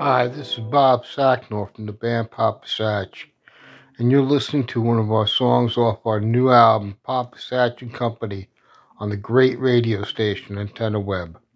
Hi, this is Bob Sacknor from the band Papa Satch, and you're listening to one of our songs off our new album, Papa Satch and Company, on the great radio station Antenna Web.